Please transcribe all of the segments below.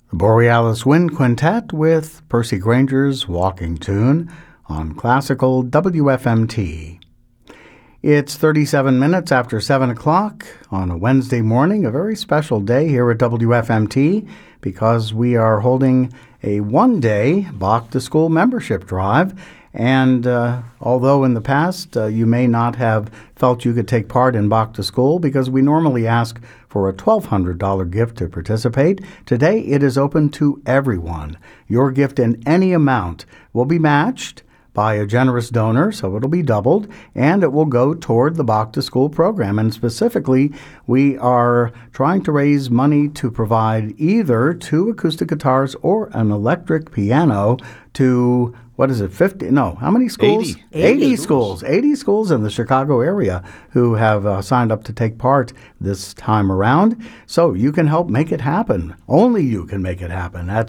The Borealis Wind Quintet with Percy Granger's Walking Tune on Classical WFMT. It's 37 minutes after 7 o'clock on a Wednesday morning, a very special day here at WFMT because we are holding a one-day Bach to School membership drive. And although in the past you may not have felt you could take part in Bach to School because we normally ask for a $1,200 gift to participate, today it is open to everyone. Your gift in any amount will be matched by a generous donor, so it'll be doubled, and it will go toward the Bach to School program. And specifically, we are trying to raise money to provide either 2 acoustic guitars or an electric piano to, what is it, 50? No, how many schools? 80 schools. 80 schools in the Chicago area who have signed up to take part this time around. So you can help make it happen. Only you can make it happen at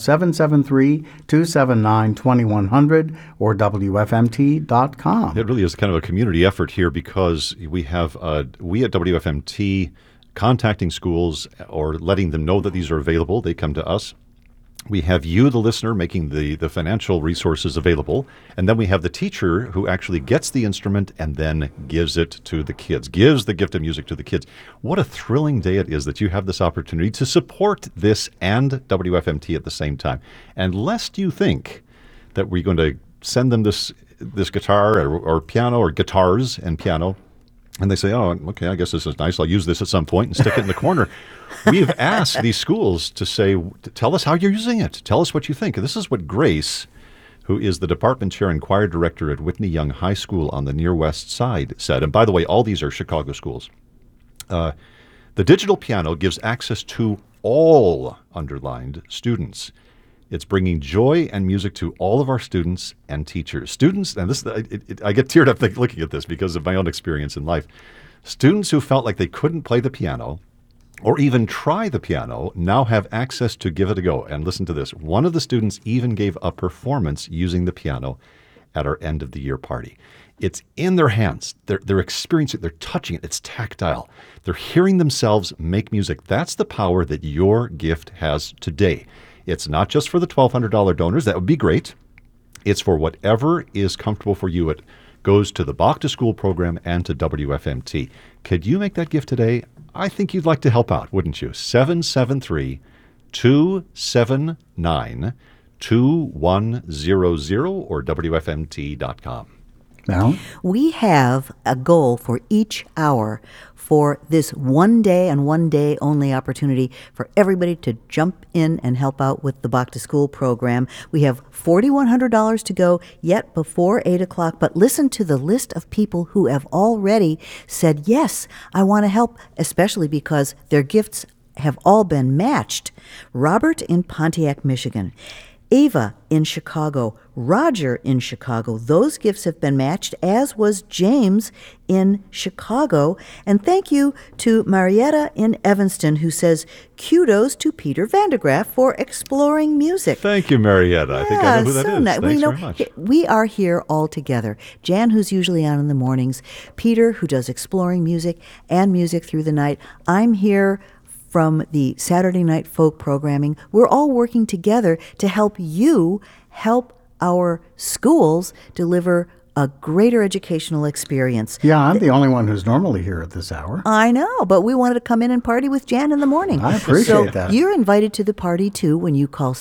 773-279-2100 or WFMT.com. It really is kind of a community effort here because we have, we at WFMT contacting schools or letting them know that these are available. They come to us. We have you, the listener, making the financial resources available. And then we have the teacher who actually gets the instrument and then gives it to the kids, gives the gift of music to the kids. What a thrilling day it is that you have this opportunity to support this and WFMT at the same time. And lest you think that we're going to send them this guitar or piano or guitars and piano, and they say, oh, okay, I guess this is nice. I'll use this at some point and stick it in the corner. We've asked these schools to tell us how you're using it. Tell us what you think. This is what Grace, who is the department chair and choir director at Whitney Young High School on the Near West Side, said. And by the way, all these are Chicago schools. The digital piano gives access to all underlined students. It's bringing joy and music to all of our students and teachers. Students, and this I get teared up looking at this because of my own experience in life. Students who felt like they couldn't play the piano or even try the piano now have access to give it a go. And listen to this. One of the students even gave a performance using the piano at our end of the year party. It's in their hands. They're experiencing it. They're touching it. It's tactile. They're hearing themselves make music. That's the power that your gift has today. It's not just for the $1,200 donors. That would be great. It's for whatever is comfortable for you. It goes to the Bach to School program and to WFMT. Could you make that gift today? I think you'd like to help out, wouldn't you? 773-279-2100 or WFMT.com. Now, we have a goal for each hour for this one day and one day only opportunity for everybody to jump in and help out with the Bach to School program. We have $4,100 to go yet before 8 o'clock, but listen to the list of people who have already said, yes, I want to help, especially because their gifts have all been matched. Robert in Pontiac, Michigan. Ava in Chicago, Roger in Chicago. Those gifts have been matched, as was James in Chicago. And thank you to Marietta in Evanston, who says, kudos to Peter Vandegraff for exploring music. Thank you, Marietta. I think I know who that is. Thanks very much. We are here all together. Jan, who's usually on in the mornings, Peter, who does exploring music and music through the night. I'm here from the Saturday Night Folk programming. We're all working together to help you help our schools deliver a greater educational experience. Yeah, I'm the only one who's normally here at this hour. I know, but we wanted to come in and party with Jan in the morning. I appreciate that. You're invited to the party, too, when you call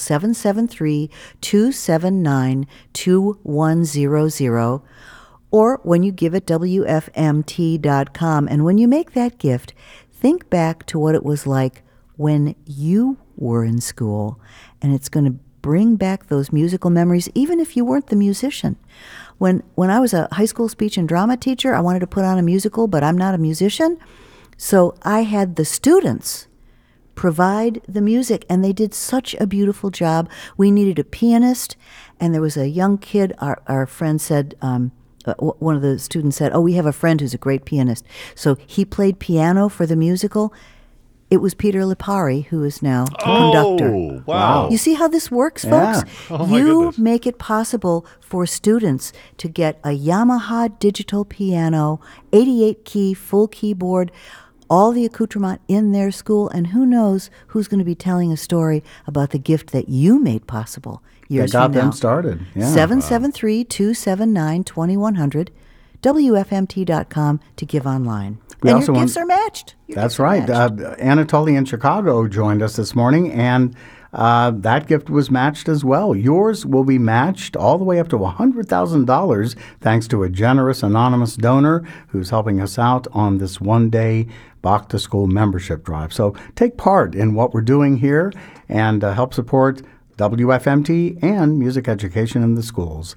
773-279-2100 or when you give at WFMT.com. And when you make that gift, think back to what it was like when you were in school, and it's going to bring back those musical memories, even if you weren't the musician. When I was a high school speech and drama teacher, I wanted to put on a musical, but I'm not a musician, so I had the students provide the music, and they did such a beautiful job. We needed a pianist, and there was a young kid, our friend said, one of the students said, we have a friend who's a great pianist. So he played piano for the musical. It was Peter Lipari, who is now the conductor. Oh, wow. You see how this works, folks? Yeah. Oh, my You goodness. make it possible for students to get a Yamaha digital piano, 88-key, full keyboard, all the accoutrement in their school, and who knows who's going to be telling a story about the gift that you made possible years That got from now. them started. Yeah. 773-279-2100, WFMT.com to give online. We And also your want- gifts are matched. Your That's gifts are right. matched. Anatoly in Chicago joined us this morning, and that gift was matched as well. Yours will be matched all the way up to $100,000 thanks to a generous anonymous donor who's helping us out on this one-day Bach to School membership drive. So take part in what we're doing here and help support WFMT and music education in the schools.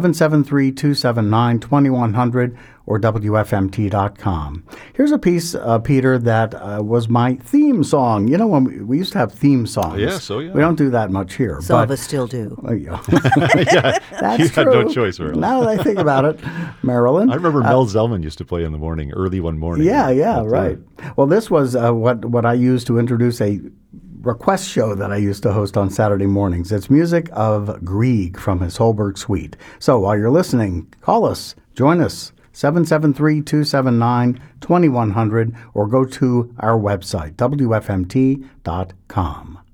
773-279-2100 or WFMT.com. Here's a piece, Peter, that was my theme song. You know, when we used to have theme songs. Yes, oh yeah. We don't do that much here. Some but, of us still do. Yeah, That's you had no true. choice, Marilyn. Now that I think about it, Marilyn. I remember Mel Zellman used to play in the morning, early one morning. Yeah, But, right. Well, this was what I used to introduce a request show that I used to host on Saturday mornings. It's music of Grieg from his Holberg Suite. So while you're listening, call us, join us, 773-279-2100, or go to our website, WFMT.com.